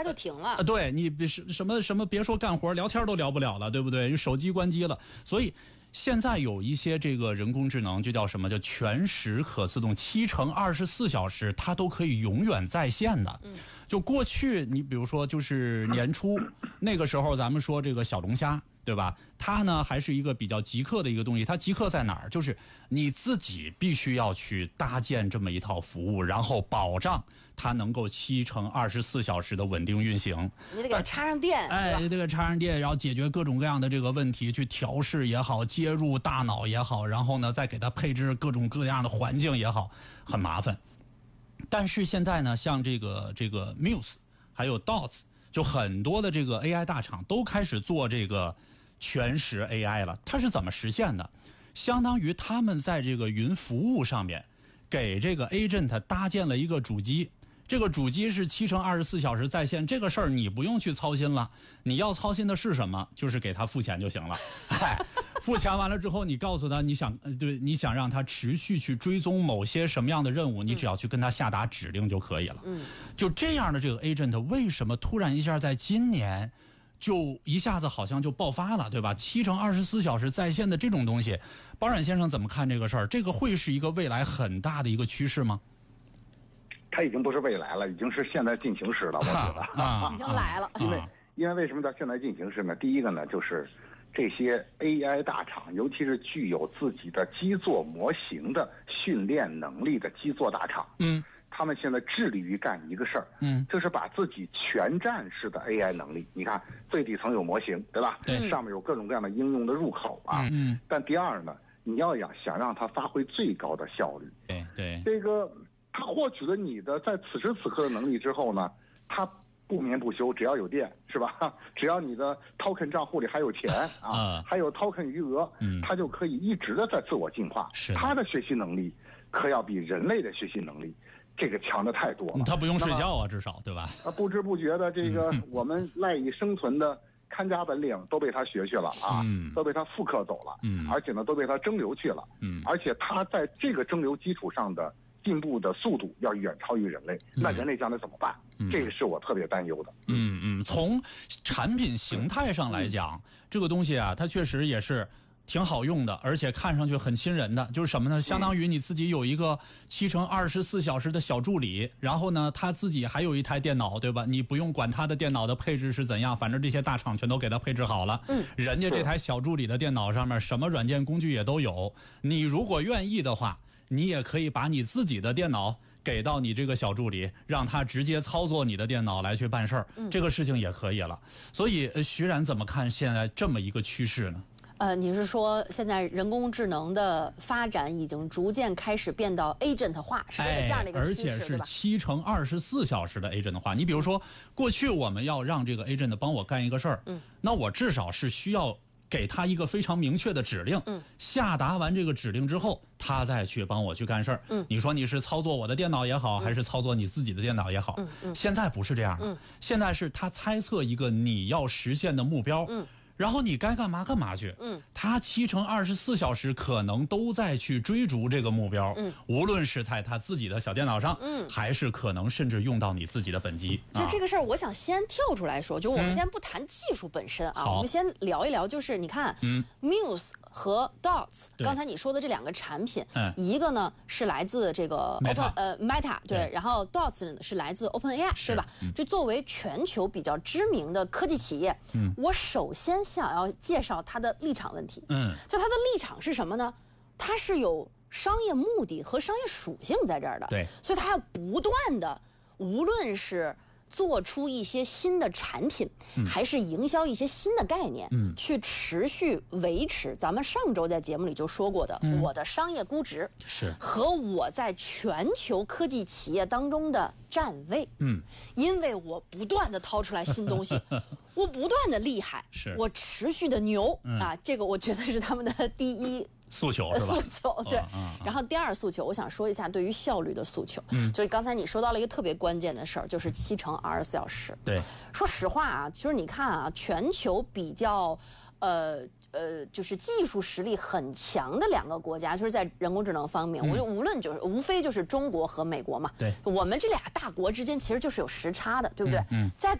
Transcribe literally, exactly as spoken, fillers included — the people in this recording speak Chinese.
它就停了。 呃、对你什什么什么，别说干活，聊天都聊不了了，对不对？手机关机了，所以。现在有一些这个人工智能，就叫什么叫全时可自动，七乘二十四小时，它都可以永远在线的。嗯，就过去你比如说就是年初那个时候，咱们说这个小龙虾，对吧？它呢还是一个比较极客的一个东西。它极客在哪儿？就是你自己必须要去搭建这么一套服务，然后保障它能够七乘二十四小时的稳定运行。 你得给它插上电， 哎，你得给插上电，然后解决各种各样的这个问题，去调试也好，接入大脑也好，然后呢再给它配置各种各样的环境也好，很麻烦。但是现在呢，像这个这个 Muse 还有 Dots， 就很多的这个 A I 大厂都开始做这个全时 A I 了。它是怎么实现的？相当于他们在这个云服务上面给这个 agent 搭建了一个主机，这个主机是七乘二十四小时在线，这个事儿你不用去操心了。你要操心的是什么？就是给他付钱就行了。哎，付钱完了之后，你告诉他你想对你想让他持续去追踪某些什么样的任务，你只要去跟他下达指令就可以了。嗯，就这样的这个 agent 为什么突然一下在今年就一下子好像就爆发了，对吧？七乘二十四小时在线的这种东西，包冉先生怎么看这个事儿？这个会是一个未来很大的一个趋势吗？ 它已经不是未来了，已经是现在进行时了，我觉得、 啊、已经来了。 因为因为为什么叫现在进行时呢？第一个呢，就是这些 A I 大厂，尤其是具有自己的基座模型的训练能力的基座大厂，嗯。他们现在致力于干一个事儿，嗯，就是把自己全站式的 A I 能力，你看最底层有模型，对吧？对，上面有各种各样的应用的入口啊。嗯。但第二呢，你要想想让它发挥最高的效率， 对对， 这个它获取了你的在此时此刻的能力之后呢，它不眠不休，只要有电，是吧？只要你的 token 账户里还有钱啊，还有 token 余额，嗯，它就可以一直的在自我进化。是，它的学习能力可要比人类的学习能力。这个强的太多了， 他不用睡觉啊，至少对吧？ 啊，不知不觉的，这个我们赖以生存的看家本领都被他学去了啊，嗯、都被他复刻走了，嗯，而且呢，都被他蒸馏去了，嗯，而且他在这个蒸馏基础上的进步的速度要远超于人类，嗯、那人类将来怎么办？嗯、这个是我特别担忧的。 嗯嗯，从产品形态上来讲，嗯、这个东西啊，它确实也是。挺好用的，而且看上去很亲人的，就是什么呢？相当于你自己有一个七乘二十四小时的小助理，然后呢，他自己还有一台电脑，对吧？你不用管他的电脑的配置是怎样，反正这些大厂全都给他配置好了。嗯，人家这台小助理的电脑上面什么软件工具也都有。你如果愿意的话，你也可以把你自己的电脑给到你这个小助理，让他直接操作你的电脑来去办事儿，嗯、这个事情也可以了。所以，呃、徐冉怎么看现在这么一个趋势呢？ 呃，你是说现在人工智能的发展已经逐渐开始变到 agent 化，是这样的一个趋势， 对吧？而且是七乘二十四小时的 agent 化。你比如说，过去我们要让这个 agent 帮我干一个事儿，嗯，那我至少是需要给他一个非常明确的指令，嗯，下达完这个指令之后，他再去帮我去干事儿。嗯，你说你是操作我的电脑也好，嗯、还是操作你自己的电脑也好，嗯嗯，现在不是这样的，嗯，现在是他猜测一个你要实现的目标，嗯。然后你该干嘛干嘛去，嗯，他七乘二十四小时可能都在去追逐这个目标，嗯，无论是在他自己的小电脑上，嗯，还是可能甚至用到你自己的本机。 就这个事儿，我想先跳出来说，就我们先不谈技术本身啊，我们先聊一聊，就是你看，嗯 ，Muse 和 Dots， 刚才你说的这两个产品，嗯，一个呢是来自这个 Open 呃 Meta， 对，然后 Dots 呢是来自 OpenAI， 对吧？这作为全球比较知名的科技企业，嗯，我首先想要介绍它的立场问题，嗯，就它的立场是什么呢？它是有商业目的和商业属性在这儿的， 对， 所以它要不断的，无论是做出一些新的产品，嗯、还是营销一些新的概念，嗯，去持续维持咱们上周在节目里就说过的，嗯、我的商业估值是和我在全球科技企业当中的站位，嗯，因为我不断的掏出来新东西。我不断的厉害， 是我持续的牛、嗯、啊！这个我觉得是他们的第一诉求，是吧？ 诉求对、哦嗯嗯。然后第二诉求，我想说一下对于效率的诉求。嗯，就刚才你说到了一个特别关键的事儿，就是七乘二十四小时。 对， 说实话啊，其实你看啊，全球比较，呃。呃，就是技术实力很强的两个国家，就是在人工智能方面，我、嗯、就无论就是无非就是中国和美国嘛。 对， 我们这俩大国之间其实就是有时差的，对不对？嗯。嗯在